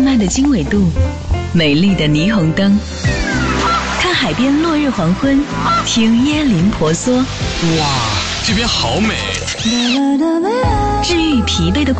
漫的经纬度，美丽的霓虹灯，看海边落日黄昏，听椰林婆娑。 哇，这边好美！ 治愈疲惫的